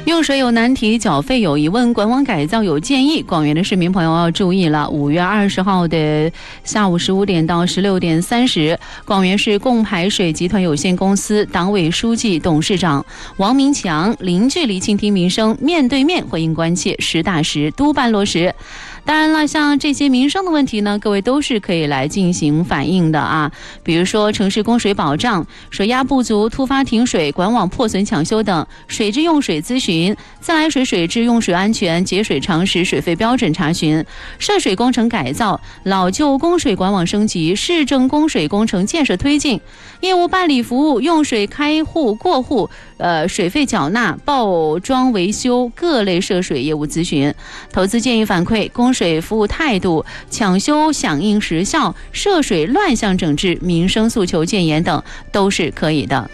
用水有难题，缴费有疑问，管网改造有建议。广元的市民朋友要注意了，5月20号的下午15点到16点30，广元市供排水集团有限公司党委书记、董事长王明强零距离倾听民生，面对面回应关切，实打实督办落实。当然了，像这些民生的问题呢，各位都是可以来进行反映的啊。比如说城市供水保障、水压不足、突发停水、管网破损抢修等，水质用水咨询、自来水水质用水安全、节水常识、水费标准查询、涉水工程改造、老旧供水管网升级、市政供水工程建设推进、业务办理服务、用水开户过户、水费缴纳、报装维修各类涉水业务咨询、投资建议反馈、供水服务态度、抢修响应时效、涉水乱象整治、民生诉求建言等都是可以的。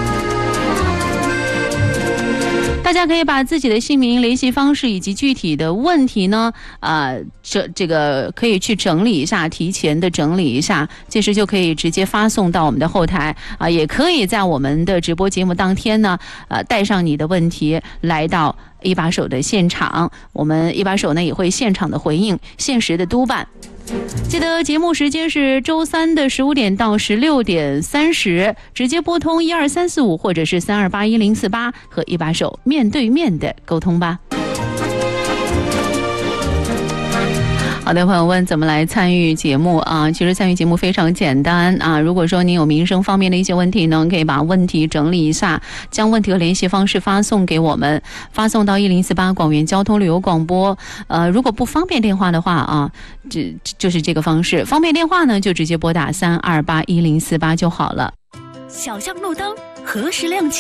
大家可以把自己的姓名、联系方式以及具体的问题呢，这个可以去整理一下，提前的整理一下，届时就可以直接发送到我们的后台啊，也可以在我们的直播节目当天呢，带上你的问题来到一把手的现场，我们一把手呢也会现场的回应，限时的督办。记得节目时间是周三的15点到16点30，直接拨通12345或者是3281048，和一把手面对面的沟通吧。好的，朋友问怎么来参与节目啊？其实参与节目非常简单啊。如果说您有民生方面的一些问题呢，可以把问题整理一下，将问题和联系方式发送给我们，发送到1048广元交通旅游广播。如果不方便电话的话啊，就是这个方式。方便电话呢，就直接拨打3281048就好了。 小巷路灯何时亮起？